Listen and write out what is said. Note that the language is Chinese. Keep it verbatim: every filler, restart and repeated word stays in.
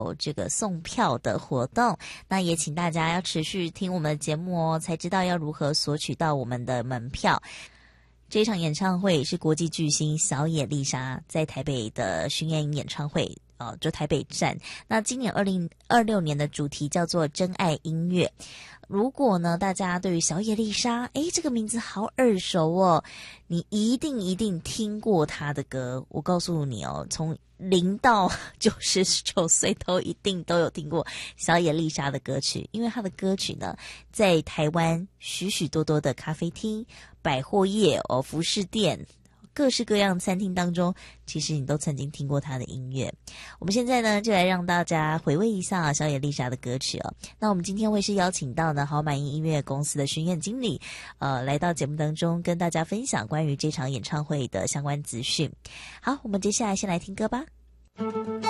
有这个送票的活动，那也请大家要持续听我们的节目哦，才知道要如何索取到我们的门票。这场演唱会是国际巨星小野丽莎在台北的巡演演唱会，呃，就台北站。那今年二零二六年的主题叫做真爱音乐。如果呢，大家对于小野丽莎，诶，这个名字好耳熟哦，你一定一定听过她的歌。我告诉你哦，从零到九十九岁都一定都有听过小野丽莎的歌曲，因为她的歌曲呢，在台湾许许多多的咖啡厅、百货业、哦服饰店、各式各样餐厅当中，其实你都曾经听过她的音乐。我们现在呢，就来让大家回味一下小野丽莎的歌曲哦。那我们今天会是邀请到呢好满意音乐公司的巡演经理，呃，来到节目当中跟大家分享关于这场演唱会的相关资讯。好，我们接下来先来听歌吧。